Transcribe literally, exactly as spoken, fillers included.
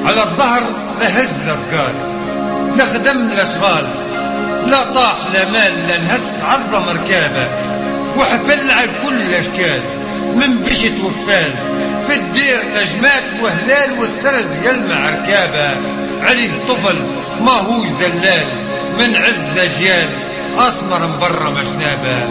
على الظهر لا هز لا ثقال، لا خدم لا شغال، لا طاح لا مال لا نهس عظم ركابه، وحفل على كل الاشكال من بشت وكفال، في الدير نجمات وهلال والسرز يلمع ركابه، عليه طفل ما هوش دلال من عز الاجيال اسمر مبرم اشنابه.